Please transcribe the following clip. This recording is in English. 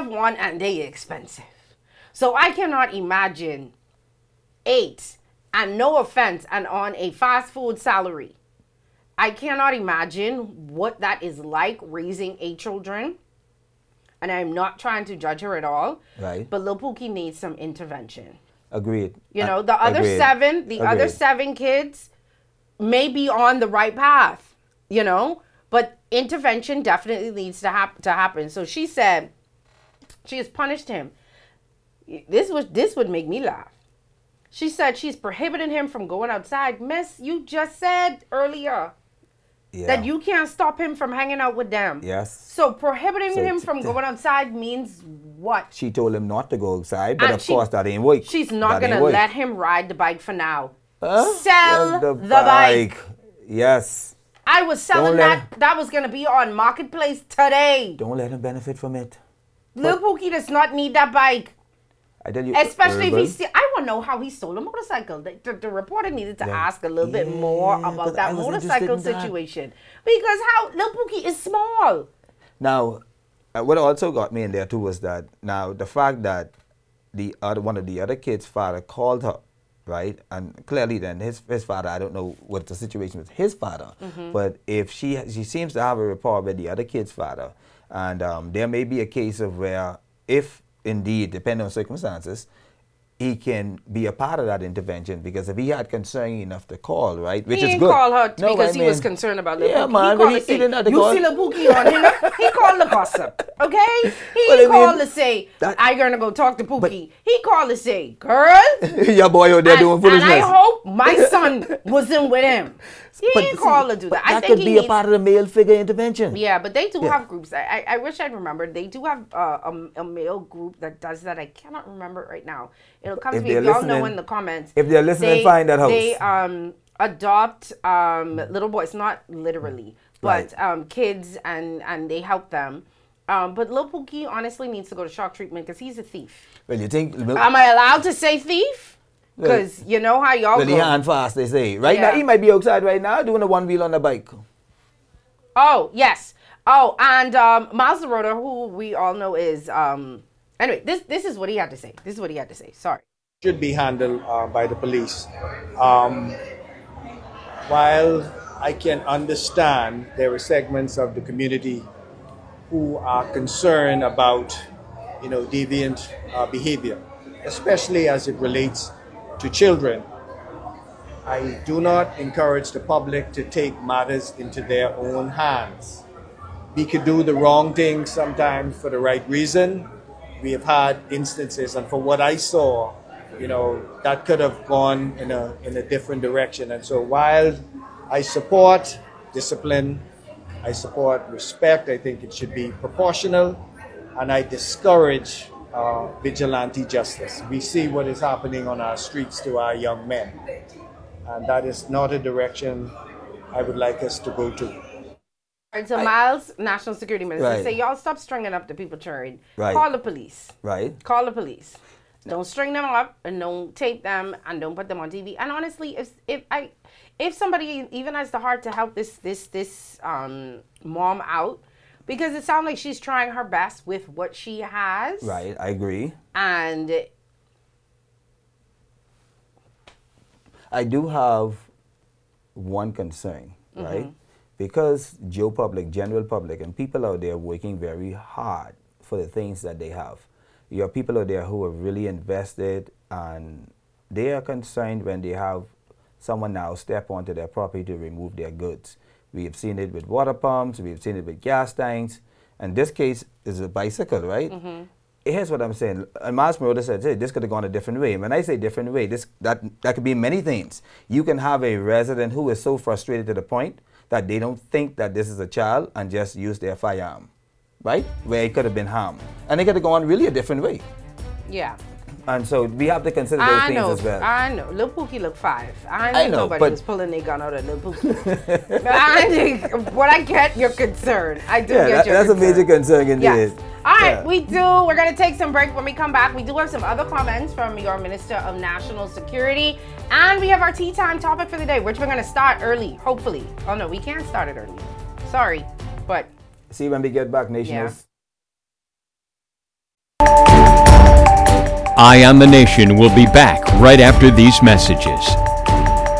have one and they expensive. So I cannot imagine 8, and no offense, and on a fast food salary. I cannot imagine what that is like raising 8 children. And I'm not trying to judge her at all. Right. But Lil Pookie needs some intervention. Agreed. You know, the other Agreed. 7 kids may be on the right path, you know, but intervention definitely needs to happen. So she said she has punished him. This would make me laugh. She said she's prohibiting him from going outside. Miss, you just said earlier that you can't stop him from hanging out with them. Yes. So prohibiting him from going outside means what? She told him not to go outside, but of course that ain't work. She's not going to let him ride the bike for now. Huh? Sell the bike. Yes. I was selling that was going to be on Marketplace today. Don't let him benefit from it. Lil Pookie does not need that bike. I tell you, especially if I want to know how he stole a motorcycle. The reporter needed to ask a little bit more about that motorcycle situation. Because Lil Pookie is small. Now, what also got me in there too was that now the fact that one of the other kids' father called her, right? And clearly then his father, I don't know what the situation with his father, but if she seems to have a rapport with the other kid's father, and there may be a case of where if indeed, depending on circumstances, he can be a part of that intervention, because if he had concern enough to call, right, which is good. He didn't call her because he was concerned about Lil Pookie. Yeah, man, he didn't have to call. You see Lil Pookie on him? He called the gossip, okay? He called to say, I'm going to go talk to Pookie. He called to say, girl. Your boy out there doing foolishness. And I hope my son wasn't with him. He didn't call to do that. That could be a part of the male figure intervention. Yeah, but they do have groups. I wish I'd remembered. They do have a male group that does that. I cannot remember it right now. It'll come to me. If y'all know in the comments. If they're listening, find that house. They adopt little boys, not literally, but kids, and they help them. But Lil Pookie honestly needs to go to shock treatment because he's a thief. Well, you think? Am I allowed to say thief? Because you know how y'all go. He hand fast, they say. Right now, he might be outside right now doing a 1-wheel on the bike. Oh, yes. Oh, and Miles DeRoda, who we all know is... anyway, this is what he had to say. This is what he had to say. Sorry. Should be handled by the police. While I can understand there are segments of the community who are concerned about, deviant behavior, especially as it relates to children, I do not encourage the public to take matters into their own hands. We could do the wrong thing sometimes for the right reason. We have had instances, and from what I saw, that could have gone in a different direction. And so while I support discipline, I support respect, I think it should be proportional, and I discourage vigilante justice. We see what is happening on our streets to our young men, and that is not a direction I would like us to go to. Right, so Miles, National Security Minister, say y'all stop stringing up the people children. Call the police. Right. Call the police. Don't string them up and don't tape them and don't put them on TV. And honestly, if somebody even has the heart to help this mom out, because it sounds like she's trying her best with what she has. Right, I agree. And I do have one concern, right? Because general public, and people out there working very hard for the things that they have. You have people out there who are really invested, and they are concerned when they have someone now step onto their property to remove their goods. We have seen it with water pumps, we've seen it with gas tanks, and this case is a bicycle, right? Here's what I'm saying. And Miles DeRoda said, hey, this could have gone a different way. When I say different way, that could be many things. You can have a resident who is so frustrated to the point that they don't think that this is a child and just use their firearm, right? Where it could have been harmed. And it could have gone really a different way. Yeah. And so we have to consider those things as well. I know. Lil Pookie look 5. I know nobody was pulling their gun out of Lil Pookie. But I think, what I get your concern. I do get your concern. That's a major concern indeed. Yes. All right, we do. We're going to take some break. When we come back, we do have some other comments from your Minister of National Security. And we have our tea time topic for the day, which we're going to start early, hopefully. Oh, no, we can't start it early. Sorry, but... See when we get back, Nation. Eye on the Nation will be back right after these messages.